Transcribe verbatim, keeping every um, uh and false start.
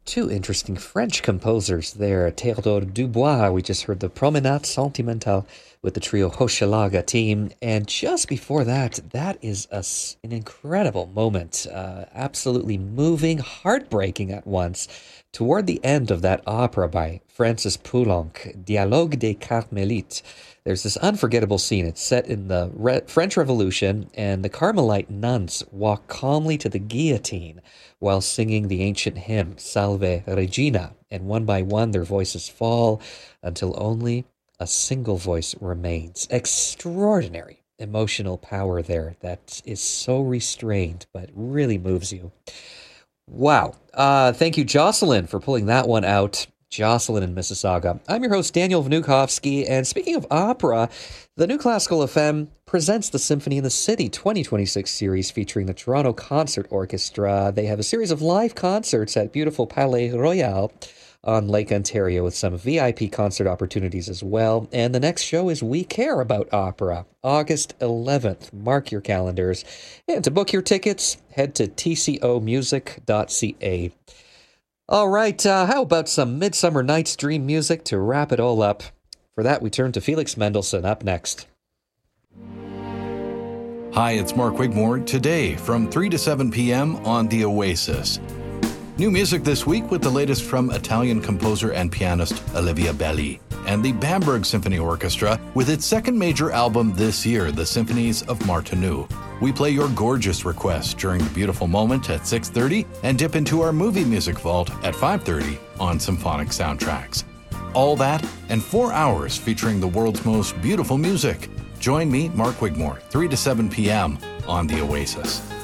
Two interesting French composers there. Théodore Dubois, we just heard the Promenade Sentimentale with the trio Hochelaga team. And just before that, that is a, an incredible moment. Uh, absolutely moving, heartbreaking at once. Toward the end of that opera by Francis Poulenc, Dialogue des Carmélites, there's this unforgettable scene. It's set in the Re- French Revolution, and the Carmelite nuns walk calmly to the guillotine while singing the ancient hymn, Salve Regina, and one by one their voices fall until only a single voice remains. Extraordinary emotional power there that is so restrained, but really moves you. Wow. Uh, thank you, Jocelyn, for pulling that one out. Jocelyn in Mississauga. I'm your host, Daniel Vnukovsky, and speaking of opera, the New Classical F M presents the Symphony in the City twenty twenty-six series featuring the Toronto Concert Orchestra. They have a series of live concerts at beautiful Palais Royal on Lake Ontario with some V I P concert opportunities as well. And the next show is We Care About Opera, August eleventh. Mark your calendars. And to book your tickets, head to t c o music dot c a. All right, uh, how about some Midsummer Night's Dream music to wrap it all up? For that, we turn to Felix Mendelssohn up next. Hi, it's Mark Wigmore. Today, from three to seven p.m. on The Oasis. New music this week with the latest from Italian composer and pianist Olivia Belli and the Bamberg Symphony Orchestra with its second major album this year, The Symphonies of Martinu. We play your gorgeous requests during the beautiful moment at six thirty and dip into our movie music vault at five thirty on Symphonic Soundtracks. All that and four hours featuring the world's most beautiful music. Join me, Mark Wigmore, three to seven p.m. on The Oasis.